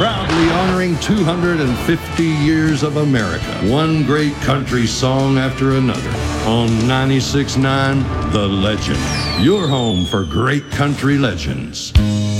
proudly honoring 250 years of America, one great country song after another. On 96.9, The Legend, your home for great country legends.